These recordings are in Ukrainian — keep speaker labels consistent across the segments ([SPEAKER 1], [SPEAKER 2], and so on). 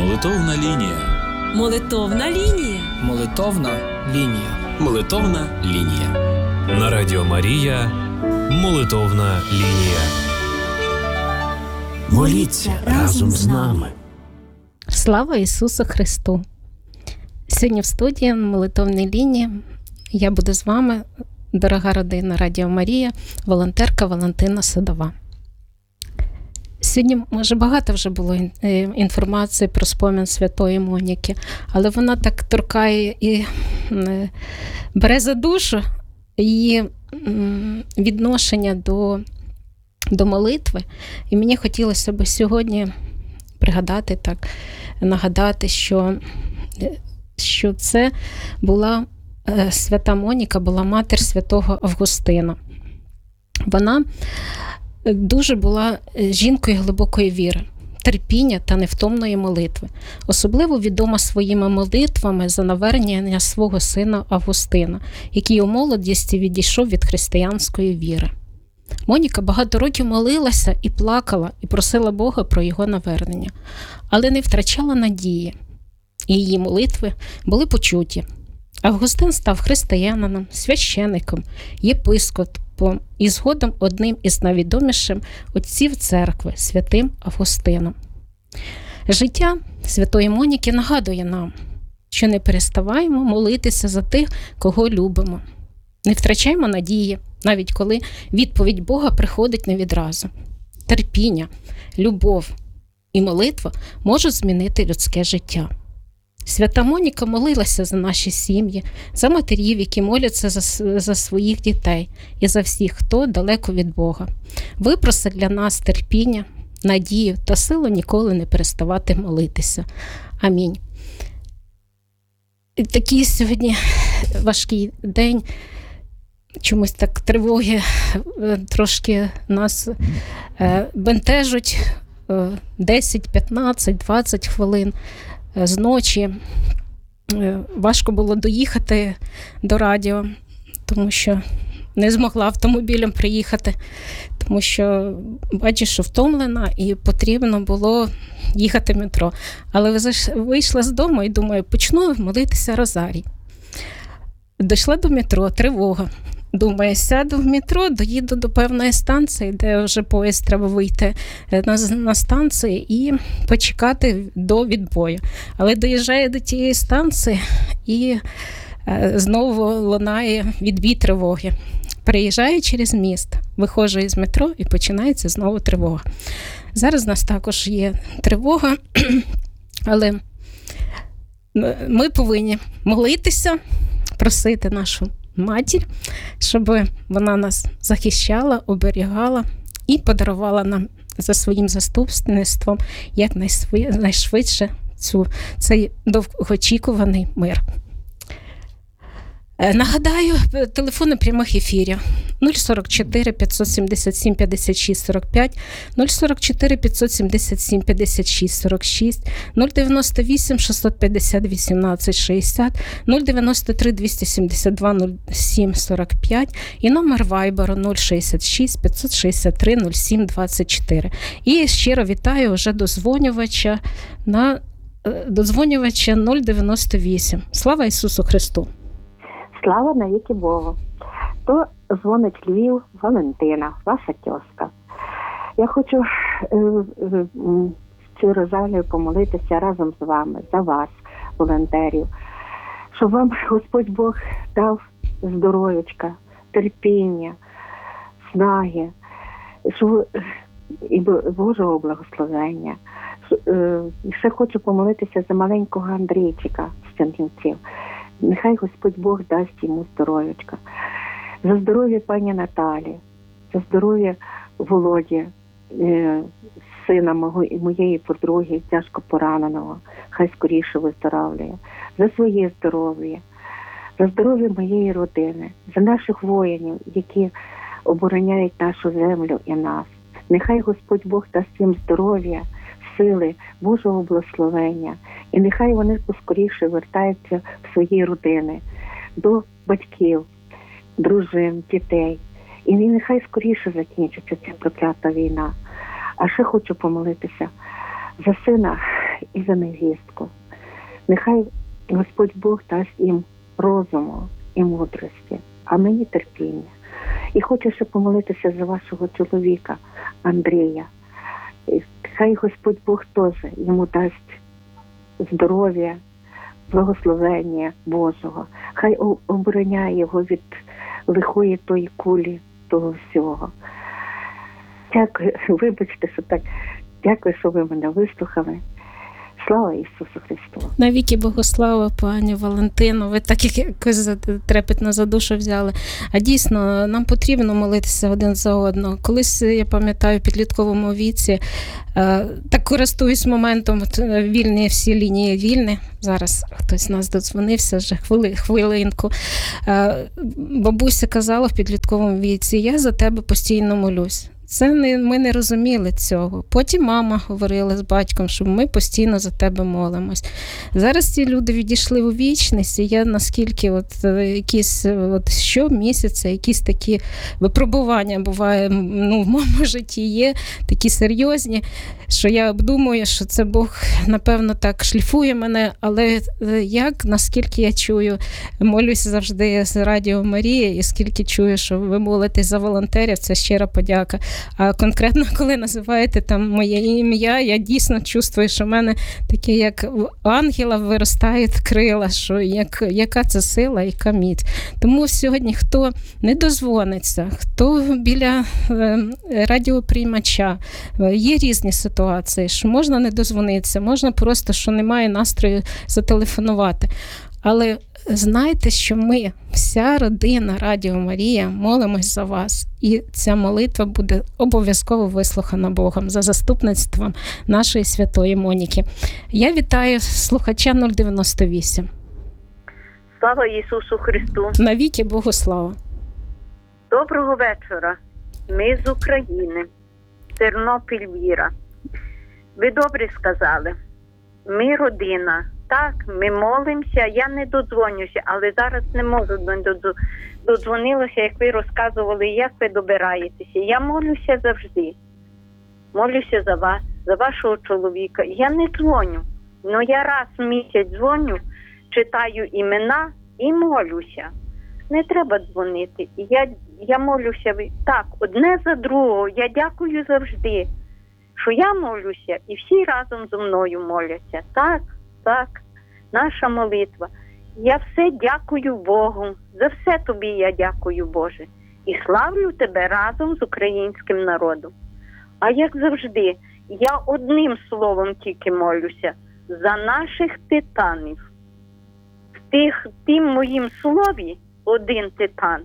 [SPEAKER 1] Молитовна лінія.
[SPEAKER 2] Молитовна лінія.
[SPEAKER 3] Молитовна лінія.
[SPEAKER 1] Молитовна лінія.
[SPEAKER 4] На Радіо Марія. Молитовна лінія.
[SPEAKER 5] Моліться разом з нами.
[SPEAKER 6] Слава Ісусу Христу! Сьогодні в студії на Молитовній лінії я буду з вами, дорога родина Радіо Марія, волонтерка Валентина Садова. Сьогодні, може, багато вже було інформації про спомин Святої Моніки, але вона так торкає і бере за душу її відношення до молитви. І мені хотілося б сьогодні пригадати, так, нагадати, що це була Свята Моніка, була матір святого Августина. Вона дуже була жінкою глибокої віри, терпіння та невтомної молитви. Особливо відома своїми молитвами за навернення свого сина Августина, який у молодості відійшов від християнської віри. Моніка багато років молилася і плакала, і просила Бога про його навернення, але не втрачала надії. І її молитви були почуті. Августин став християнином, священиком, єпископом і згодом одним із найвідоміших отців церкви, святим Августином. Життя Святої Моніки нагадує нам, що не переставаємо молитися за тих, кого любимо. Не втрачаємо надії, навіть коли відповідь Бога приходить не відразу. Терпіння, любов і молитва можуть змінити людське життя. Свята Моніка молилася за наші сім'ї, за матерів, які моляться за своїх дітей і за всіх, хто далеко від Бога. Випроси для нас терпіння, надію та силу ніколи не переставати молитися. Амінь. Такий сьогодні важкий день. Чомусь так тривоги трошки нас бентежуть 10, 15, 20 хвилин з ночі. Важко було доїхати до радіо, тому що не змогла автомобілем приїхати, тому що бачу, що втомлена і потрібно було їхати в метро. Але вийшла з дому і думаю, почну молитися розарій. Дійшла до метро, тривога. Думаю, сяду в метро, доїду до певної станції, де вже поїзд треба вийти на станції і почекати до відбою. Але доїжджаю до тієї станції і знову лунає відбій тривоги. Переїжджаю через міст, виходжу із метро і починається знову тривога. Зараз у нас також є тривога, але ми повинні молитися, просити нашу матір, щоб вона нас захищала, оберігала і подарувала нам за своїм заступництвом якнайшвидше цей довгоочікуваний мир. Нагадаю, телефони прямих ефірів 044 577 56 45, 044 577 56 46, 098 650 18 60, 093 272 07 45 і номер Вайберу 066 563 07 24. І щиро вітаю вже дозвонювача 098. Слава Ісусу Христу!
[SPEAKER 7] Слава навіки Богу. То дзвонить Львів, Валентина, ваша тьоска. Я хочу цю розалію помолитися разом з вами, за вас, волонтерів, щоб вам Господь Бог дав здоров'ячка, терпіння, снаги, і Божого благословення. І ще хочу помолитися за маленького Андрійчика з Чернівців. Нехай Господь Бог дасть йому здоров'ячка. За здоров'я пані Наталі, за здоров'я Володі, сина моєї подруги, тяжко пораненого, хай скоріше виздоравлює. За своє здоров'я, за здоров'я моєї родини, за наших воїнів, які обороняють нашу землю і нас. Нехай Господь Бог дасть їм здоров'я, сили, Божого благословення. І нехай вони поскоріше вертаються в свої родини, до батьків, дружин, дітей. І нехай скоріше закінчиться ця проклята війна. А ще хочу помолитися за сина і за невістку. Нехай Господь Бог дасть їм розуму і мудрості, а мені терпіння. І хочу ще помолитися за вашого чоловіка Андрія. Хай Господь Бог теж йому дасть здоров'я, благословення Божого. Хай обороняє його від лихої тої кулі, того всього. Дякую, вибачте, що так. Дякую, що ви мене вислухали. Слава Ісусу Христу!
[SPEAKER 6] Навіки Богослава, пані Валентино, ви так якось трепетно за душу взяли. А дійсно, нам потрібно молитися один за одного. Колись, я пам'ятаю, в підлітковому віці, так користуюсь моментом, вільні всі лінії вільні. Зараз хтось з нас додзвонився вже хвилинку. Бабуся казала в підлітковому віці: я за тебе постійно молюсь. Ми не розуміли цього. Потім мама говорила з батьком, що ми постійно за тебе молимось. Зараз ці люди відійшли у вічність, і я наскільки якісь щомісяця якісь такі випробування буває, в моєму житті є, такі серйозні, що я обдумую, що це Бог, напевно, так шліфує мене, але наскільки я чую, молюсь завжди з Радіо Марія, і скільки чую, що ви молитесь за волонтерів, це щира подяка. А конкретно, коли називаєте там моє ім'я, я дійсно чувствую, що в мене таке, як у ангела, виростають крила, що яка це сила, яка міць. Тому сьогодні, хто не дозвониться, хто біля радіоприймача, є різні ситуації, що можна не дозвонитися, можна просто, що немає настрою, зателефонувати. Але знайте, що ми, вся родина Радіо Марія, молимось за вас. І ця молитва буде обов'язково вислухана Богом за заступництвом нашої святої Моніки. Я вітаю слухача 098.
[SPEAKER 8] Слава Ісусу Христу!
[SPEAKER 6] Навіки Богослава!
[SPEAKER 8] Доброго вечора! Ми з України. Тернопіль Віра. Ви добре сказали. Ми родина. Так, ми молимося, я не додзвонюся, але зараз не можу додзвонилася, як ви розказували, як ви добираєтеся. Я молюся завжди. Молюся за вас, за вашого чоловіка. Я не дзвоню, але я раз в місяць дзвоню, читаю імена і молюся. Не треба дзвонити. Я молюся так, одне за другого. Я дякую завжди, що я молюся і всі разом зі мною моляться. Так, наша молитва. Я все дякую Богу. За все тобі я дякую, Боже. І славлю тебе разом з українським народом. А як завжди, я одним словом тільки молюся. За наших титанів. В тім моїм слові один титан.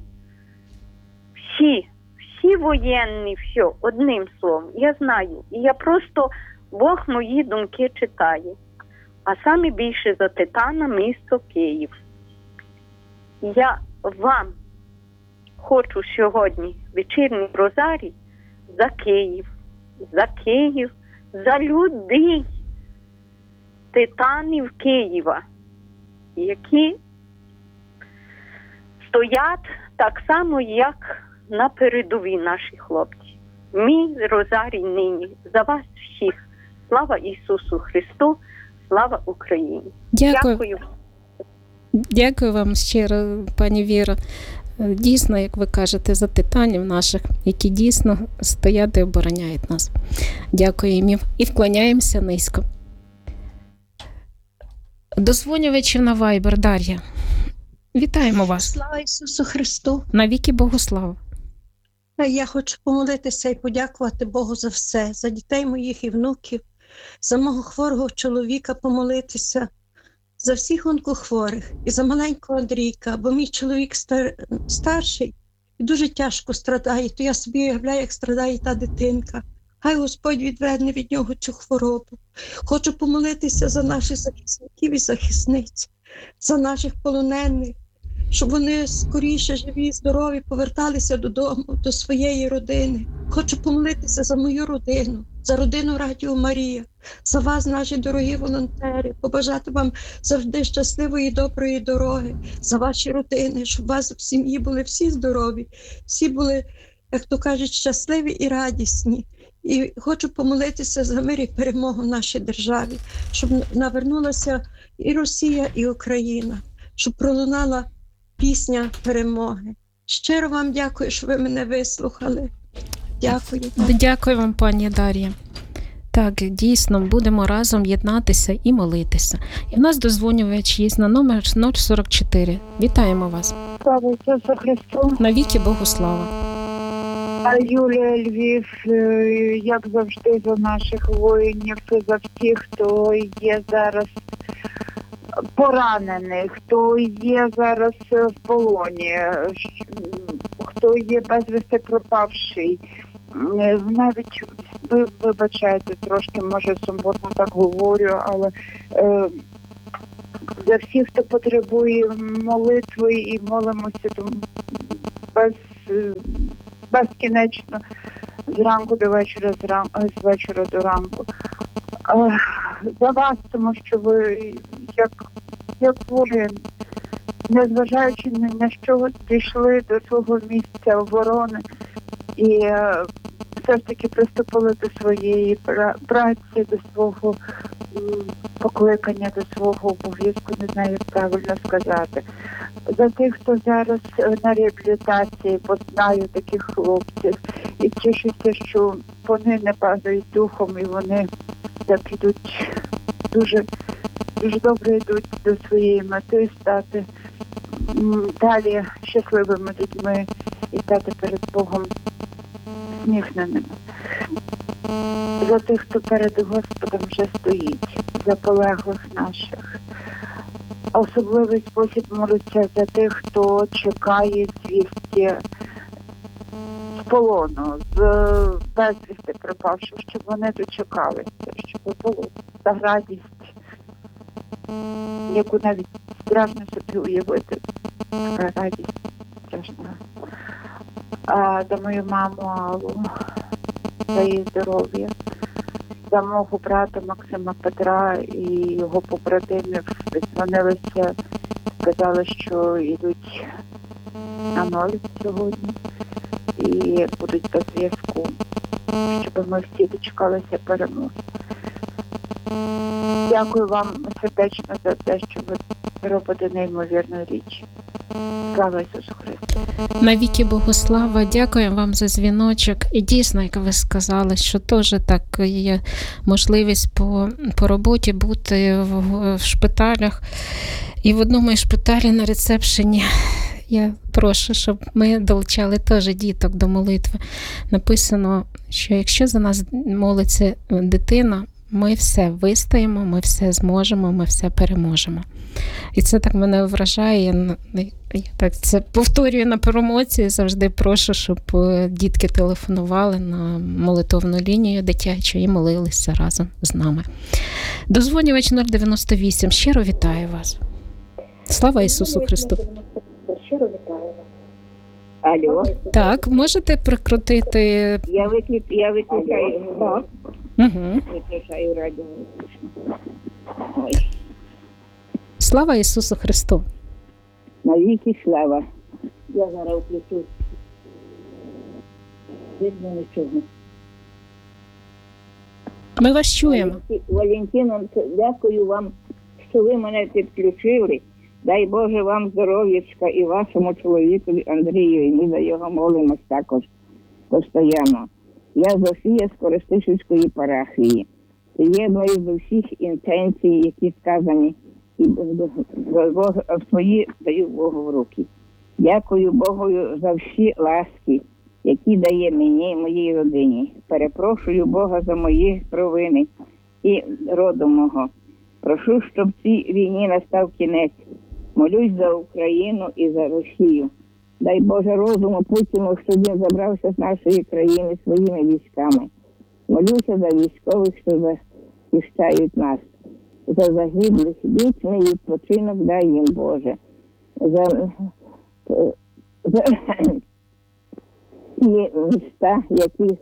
[SPEAKER 8] Всі воєнні, все, одним словом. Я знаю. І я просто, Бог мої думки читає. А саме більше за титана місто Київ. Я вам хочу сьогодні вечірній розарій за Київ, за людей, титанів Києва, які стоять так само, як на передовій наші хлопці. Мій розарій нині за вас всіх. Слава Ісусу Христу! Слава Україні! Дякую.
[SPEAKER 6] Дякую вам щиро, пані Віро. Дійсно, як ви кажете, за титанів наших, які дійсно стоять і обороняють нас. Дякуємо їм і вклоняємося низько. Дозвонювачів на Viber, Дар'я. Вітаємо вас.
[SPEAKER 9] Слава Ісусу Христу!
[SPEAKER 6] Навіки Богослава!
[SPEAKER 9] Я хочу помолитися і подякувати Богу за все, за дітей моїх і внуків, за мого хворого чоловіка помолитися, за всіх онкохворих і за маленького Андрійка, бо мій чоловік старший і дуже тяжко страдає, то я собі уявляю, як страдає та дитинка. Хай Господь відверне від нього цю хворобу. Хочу помолитися за наших захисників і захисниць, за наших полонених, щоб вони скоріше живі і здорові поверталися додому, до своєї родини. Хочу помолитися за мою родину, за родину Радіо Марія, за вас, наші дорогі волонтери, побажати вам завжди щасливої і доброї дороги, за ваші родини, щоб у вас в сім'ї були всі здорові, всі були, як то кажуть, щасливі і радісні. І хочу помолитися за мир і перемогу в нашій державі, щоб навернулася і Росія, і Україна, щоб пролунала пісня перемоги. Щиро вам дякую, що ви мене вислухали. Дякую.
[SPEAKER 6] Дякую вам, пані Дар'я. Так, дійсно, будемо разом єднатися і молитися. І в нас дозвонювач є на номер 044. Вітаємо вас.
[SPEAKER 10] Слава Ісусу Христу.
[SPEAKER 6] Навіки Богу слава.
[SPEAKER 10] А Юлія Львів, як завжди, за наших воїнів, за всіх, хто є зараз поранених, хто є зараз в полоні, хто є безвісти пропавший. Навіть, ви вибачаєте, трошки, може, сумбурно так говорю, але за всіх, хто потребує молитви, і молимося безкінечно, зранку до вечора, з вечора до ранку. За вас, тому що ви, як воїн, незважаючи ні на що, дійшли до свого місця оборони і все ж таки приступили до своєї праці, до свого покликання, до свого обов'язку, не знаю, як правильно сказати. За тих, хто зараз на реабілітації, бо знаю таких хлопців, і тішуся, що вони не падають духом, і вони так ідуть, дуже, дуже добре йдуть до своєї мети, стати далі щасливими людьми і стати перед Богом усміхненими. За тих, хто перед Господом вже стоїть, за полеглих наших. Особливий спосіб молиться за тих, хто чекає звістки з полону, з безвісти пропавших, щоб вони дочекалися, щоб було та радість, яку навіть страшно собі уявити, така радість страшна. А за мою маму Аллу, за її здоров'я, за мого брата Максима Петра і його побратимів дзвонилися, сказали, що йдуть на ноль сьогодні і будуть без зв'язку, щоб ми всі дочекалися перемоги. Дякую вам сердечно за те, що ви робите неймовірну річ. Слава Ісусу Христу!
[SPEAKER 6] Навіки Богу слава, дякую вам за дзвіночок. І дійсно, як ви сказали, що теж так є можливість по роботі бути в шпиталях. І в одному із шпиталів на рецепшені я прошу, щоб ми долучали теж діток до молитви. Написано, що якщо за нас молиться дитина, ми все вистоїмо, ми все зможемо, ми все переможемо. І це так мене вражає. Я так це повторюю на промоції, завжди прошу, щоб дітки телефонували на молитовну лінію дитячу і молилися разом з нами. Дозвонювач 098, щиро вітаю вас. Слава Ісусу Христу!
[SPEAKER 7] Щиро вітаю вас. Алло.
[SPEAKER 6] Так, можете прикрутити...
[SPEAKER 7] Я виключаю. Так.
[SPEAKER 6] Угу.
[SPEAKER 7] Виключаю радіо. Ой.
[SPEAKER 6] Слава Ісусу Христу!
[SPEAKER 7] Навіки слава. Я зараз включу. Видно нічого.
[SPEAKER 6] Ми вас чуємо.
[SPEAKER 7] Валентино, дякую вам, що ви мене підключили. Дай Боже вам здоров'ячка і вашому чоловікові Андрію, і ми за його молимось також постійно. Я Зофія з Коростишівської парафії. Приєднуюсь до всіх інтенцій, які сказані, і свої даю Богу в руки. Дякую Богу за всі ласки, які дає мені і моїй родині. Перепрошую Бога за мої провини і роду мого. Прошу, щоб цій війні настав кінець. Молюсь за Україну і за Росію. Дай Боже розуму Путіну, щоб він забрався з нашої країни своїми військами. Молюся за військових, що захищають нас. За загиблих вічний відпочинок дай їм, Боже. За ті міста, які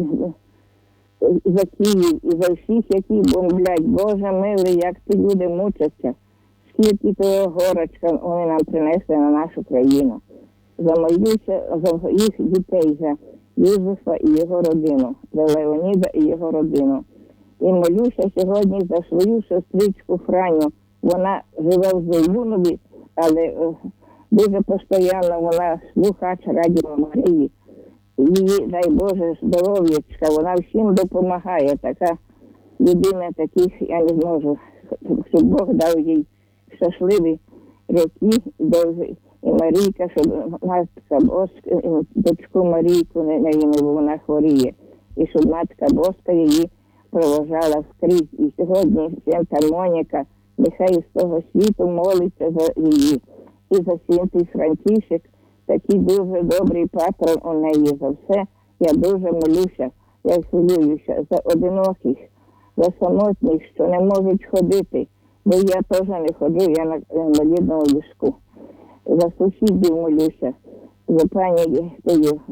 [SPEAKER 7] за Київ і за всіх, які бомблять. Боже милий, як ці люди мучаться. Скільки того горочка вони нам принесли на нашу країну. Замолюся за їх дітей, за
[SPEAKER 11] Юзефа і його родину, за Леоніда і його родину. І молюся сьогодні за свою сестричку Франю. Вона живе в Зайбунові, але дуже постійно вона слухач Радіо Марії. Їй, дай Боже, здоров'ячка, вона всім допомагає. Така людина, таких я не зможу, щоб Бог дав їй щасливі роки довгі. І Марійка, щоб матка Боска, дочку Марійку не їм, бо вона хворіє. І щоб матка Боска її провожала скрізь. І сьогодні Свята Моніка, нехай з того світу молиться за її. І за Святий Францішек, такий дуже добрий патрон у неї. За все я дуже молюся, я хвилююся за одиноких, за самотніх, що не можуть ходити. Бо я теж не ходжу, я на інвалідному візку. За сусідів молюся, за пані